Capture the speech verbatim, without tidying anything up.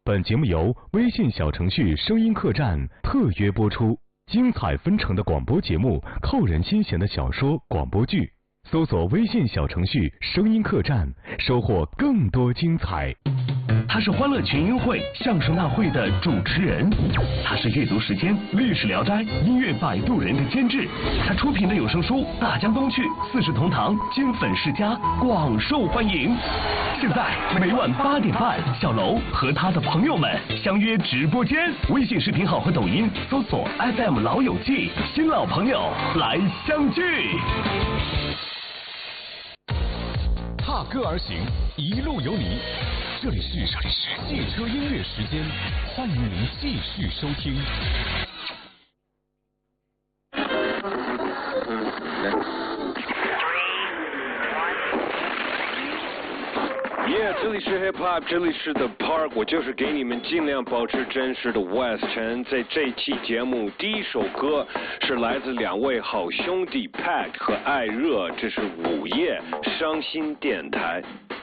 本节目由微信小程序声音客栈特约播出，精彩纷呈的广播节目，扣人心弦的小说广播剧，搜索微信小程序声音客栈，收获更多精彩。 他是欢乐群英会相声大会的主持人，他是阅读时间历史聊斋音乐摆渡人的监制，他出品的有声书《大江东去》《四世同堂》金粉世家广受欢迎。现在每晚八点半，小楼和他的朋友们相约直播间，微信视频号和抖音搜索 F M 老友记，新老朋友来相聚。 踏歌而行，一路有你。这里是这里是汽车音乐时间，欢迎您继续收听。 耶，这里是 Hip Hop， 这里是 The Park， 我就是给你们尽量保持真实的 West 陈。在这期节目，第一首歌是来自两位好兄弟 Pat 和艾热，这是午夜伤心电台。